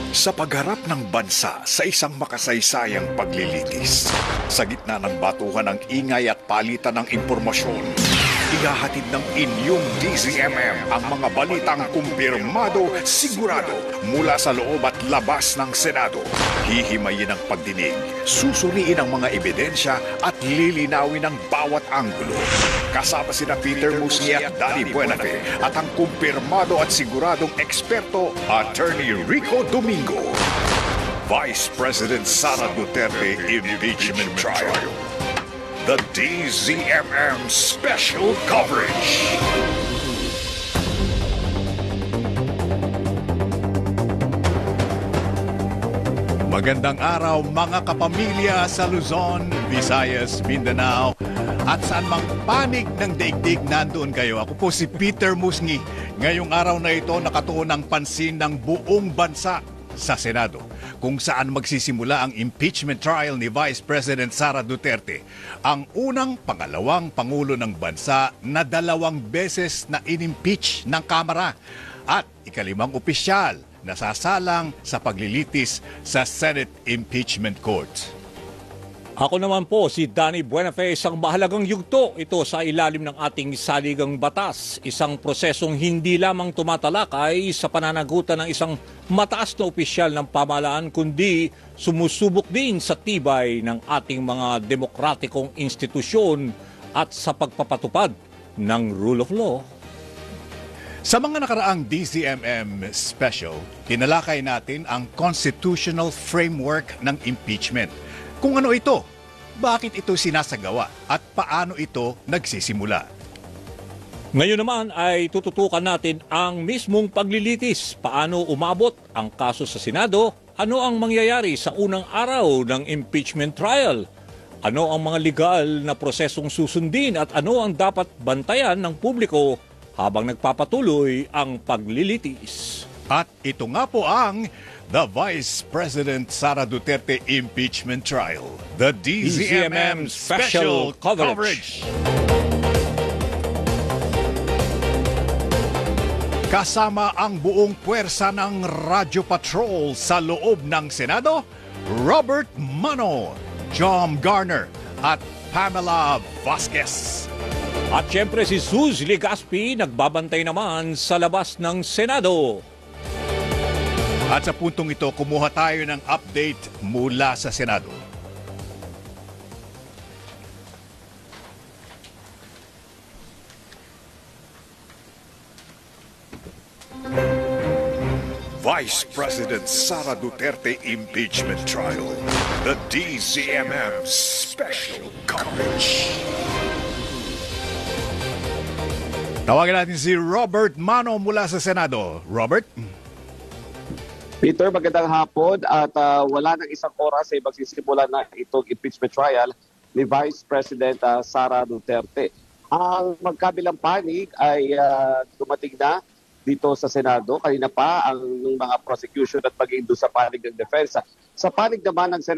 Sa pagharap ng bansa sa isang makasaysayang paglilitis, sa gitna ng batuhan ng ingay at palitan ng impormasyon, ihahatid ng inyong DZMM ang mga balitang kumpirmado, sigurado mula sa loob at labas ng Senado. Hihimayin ang pagdinig, susuriin ang mga ebidensya at lilinawin ang bawat anggulo. Kasama sina Peter Musni at Danny Buenafe at ang kumpirmado at siguradong eksperto, Attorney Rico Domingo. Vice President Sara Duterte Impeachment Trial. The DZMM Special Coverage. Magandang araw mga kapamilya sa Luzon, Visayas, Mindanao at saan mang panig ng daigdig nandoon kayo. Ako po si Peter Musni. Ngayong araw na ito nakatuon ang pansin ng buong bansa sa Senado kung saan magsisimula ang impeachment trial ni Vice President Sara Duterte, ang unang pangalawang pangulo ng bansa na 2 beses na inimpeach ng Kamara at ikalimang opisyal na sasalang sa paglilitis sa Senate Impeachment Court. Ako naman po si Danny Buenafe, isang mahalagang yugto ito sa ilalim ng ating saligang batas. Isang prosesong hindi lamang tumatalakay sa pananagutan ng isang mataas na opisyal ng pamahalaan, kundi sumusubok din sa tibay ng ating mga demokratikong institusyon at sa pagpapatupad ng rule of law. Sa mga nakaraang DZMM special, tinalakay natin ang constitutional framework ng impeachment. Kung ano ito, bakit ito sinasagawa at paano ito nagsisimula. Ngayon naman ay tututukan natin ang mismong paglilitis. Paano umabot ang kaso sa Senado? Ano ang mangyayari sa unang araw ng impeachment trial? Ano ang mga legal na prosesong susundin at ano ang dapat bantayan ng publiko habang nagpapatuloy ang paglilitis? At ito nga po ang The Vice President Sara Duterte Impeachment Trial, the DZMM Special Coverage. Kasama ang buong puwersa ng Radyo Patrol sa loob ng Senado, Robert Mano, John Garner at Pamela Vasquez. At syempre si Suz Legaspi nagbabantay naman sa labas ng Senado. At sa puntong ito, kumuha tayo ng update mula sa Senado. Vice President Sara Duterte Impeachment Trial, the DZMM Special Coverage. Tawagan natin si Robert Mano mula sa Senado. Robert? Peter, magandang hapon at wala nang isang oras ay magsisimula na itong impeachment trial ni Vice President Sara Duterte. Ang magkabilang panig ay dumating na dito sa Senado. Kanina pa ang mga prosecution at pag-indo sa panig ng depensa. Sa panig naman ng